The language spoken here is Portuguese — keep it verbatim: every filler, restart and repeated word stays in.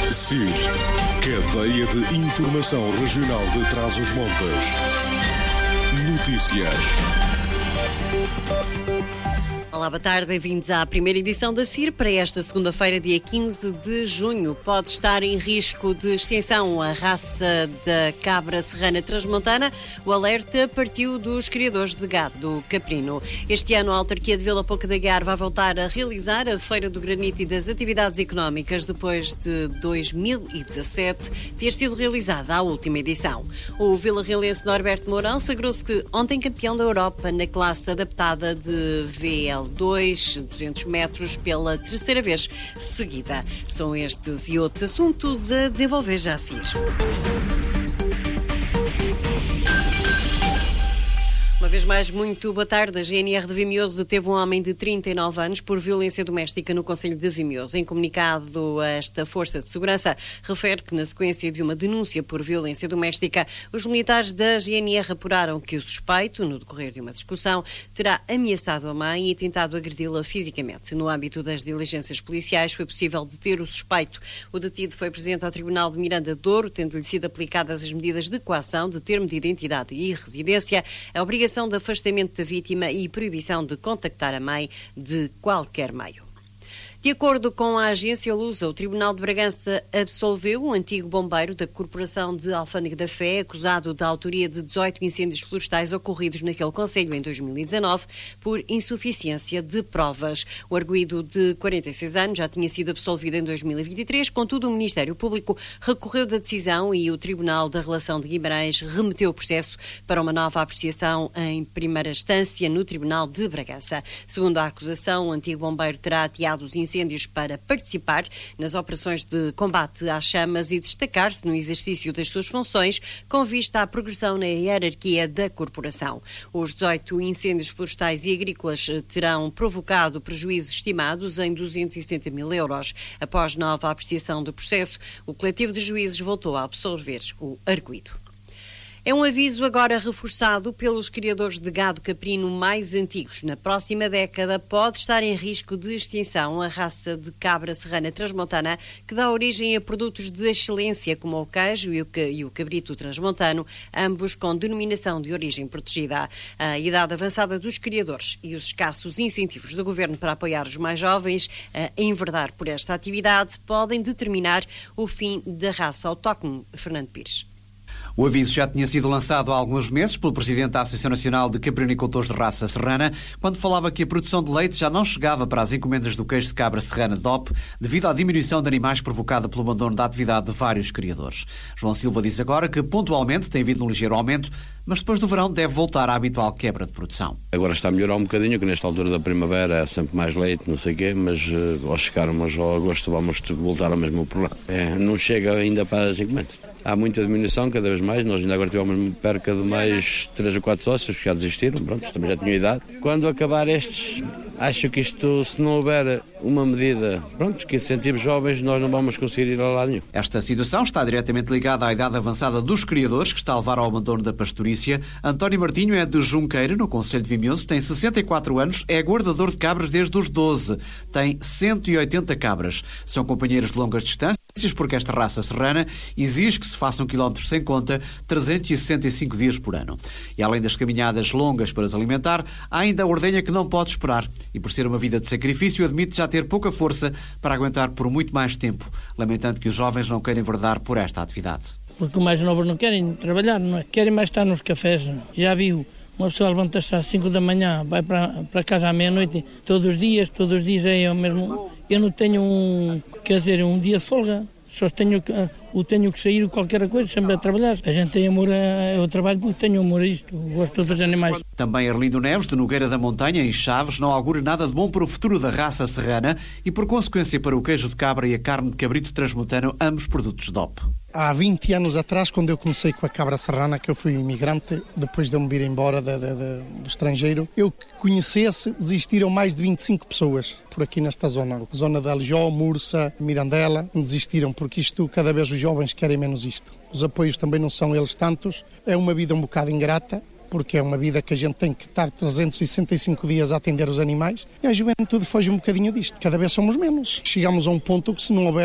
C I R, Cadeia de Informação Regional de Trás-os-Montes. Notícias. Olá, boa tarde, bem-vindos à primeira edição da C I R para esta segunda-feira, dia quinze de junho. Pode estar em risco de extinção a raça da cabra serrana transmontana. O alerta partiu dos criadores de gado caprino. Este ano a autarquia de Vila Pouca da Guiar vai voltar a realizar a Feira do Granito e das Atividades Económicas depois de dois mil e dezassete ter sido realizada a última edição. O vila-realense Norberto Mourão sagrou-se ontem campeão da Europa na classe adaptada de V L dois, duzentos metros, pela terceira vez seguida. São estes e outros assuntos a desenvolver já a seguir. Uma vez mais, muito boa tarde. A G N R de Vimioso deteve um homem de trinta e nove anos por violência doméstica no concelho de Vimioso. Em comunicado, esta força de segurança refere que, na sequência de uma denúncia por violência doméstica, os militares da G N R apuraram que o suspeito, no decorrer de uma discussão, terá ameaçado a mãe e tentado agredi-la fisicamente. No âmbito das diligências policiais, foi possível deter o suspeito. O detido foi presente ao Tribunal de Miranda de Douro, tendo-lhe sido aplicadas as medidas de coação de termo de identidade e residência, a obrigação de afastamento da vítima e proibição de contactar a mãe de qualquer meio. De acordo com a agência Lusa, o Tribunal de Bragança absolveu um antigo bombeiro da Corporação de Alfândega da Fé, acusado da autoria de dezoito incêndios florestais ocorridos naquele concelho em dois mil e dezanove por insuficiência de provas. O arguido de quarenta e seis anos já tinha sido absolvido em dois mil e vinte e três, contudo o Ministério Público recorreu da decisão e o Tribunal da Relação de Guimarães remeteu o processo para uma nova apreciação em primeira instância no Tribunal de Bragança. Segundo a acusação, o antigo bombeiro terá ateado os incêndios incêndios para participar nas operações de combate às chamas e destacar-se no exercício das suas funções com vista à progressão na hierarquia da corporação. Os dezoito incêndios florestais e agrícolas terão provocado prejuízos estimados em duzentos e setenta mil euros. Após nova apreciação do processo, o coletivo de juízes voltou a absolver o arguido. É um aviso agora reforçado pelos criadores de gado caprino mais antigos. Na próxima década pode estar em risco de extinção a raça de cabra serrana transmontana, que dá origem a produtos de excelência como o queijo e o cabrito transmontano, ambos com denominação de origem protegida. A idade avançada dos criadores e os escassos incentivos do governo para apoiar os mais jovens a enverdar por esta atividade podem determinar o fim da raça autóctone. Fernando Pires. O aviso já tinha sido lançado há alguns meses pelo Presidente da Associação Nacional de Caprinicultores de Raça Serrana, quando falava que a produção de leite já não chegava para as encomendas do queijo de cabra serrana D O P devido à diminuição de animais provocada pelo abandono da atividade de vários criadores. João Silva diz agora que pontualmente tem havido um ligeiro aumento, mas depois do verão deve voltar à habitual quebra de produção. Agora está a melhorar um bocadinho, que nesta altura da primavera é sempre mais leite, não sei o quê, mas uh, ao chegarmos ao agosto vamos voltar ao mesmo problema. É, não chega ainda para as encomendas. Há muita diminuição, cada vez mais. Nós ainda agora tivemos perca de mais três ou quatro sócios que já desistiram, pronto, também já tinham idade. Quando acabar estes, acho que isto, se não houver uma medida, pronto, que incentive jovens, nós não vamos conseguir ir a lado nenhum. Esta situação está diretamente ligada à idade avançada dos criadores, que está a levar ao abandono da pastorícia. António Martinho é de Junqueira, no concelho de Vimioso, tem sessenta e quatro anos, é guardador de cabras desde os doze, tem cento e oitenta cabras. São companheiros de longas distâncias, porque esta raça serrana exige que se façam quilómetros sem conta trezentos e sessenta e cinco dias por ano. E além das caminhadas longas para as alimentar, há ainda a ordenha que não pode esperar e, por ser uma vida de sacrifício, admite já ter pouca força para aguentar por muito mais tempo, lamentando que os jovens não querem enverdar por esta atividade. Porque os mais novos não querem trabalhar, não é? Querem mais estar nos cafés. Já viu, uma pessoa levanta-se às cinco da manhã, vai para, para casa à meia-noite, todos os dias, todos os dias é o mesmo. Eu não tenho um, quer dizer, um dia de folga, só tenho, eu tenho que sair qualquer coisa, sempre a trabalhar. A gente tem amor ao trabalho porque tenho amor a isto, gosto dos animais. Também Arlindo Neves, de Nogueira da Montanha, em Chaves, não augura nada de bom para o futuro da raça serrana e, por consequência, para o queijo de cabra e a carne de cabrito transmontano, ambos produtos D O P. Há vinte anos atrás, quando eu comecei com a cabra serrana, que eu fui imigrante, depois de eu me vir embora de, de, de, do estrangeiro, eu que conhecesse, desistiram mais de vinte e cinco pessoas por aqui nesta zona. Zona de Alijó, Mursa, Mirandela, desistiram, porque isto, cada vez os jovens querem menos isto. Os apoios também não são eles tantos, é uma vida um bocado ingrata, porque é uma vida que a gente tem que estar trezentos e sessenta e cinco dias a atender os animais, e a juventude foge um bocadinho disto. Cada vez somos menos. Chegamos a um ponto que, se não houver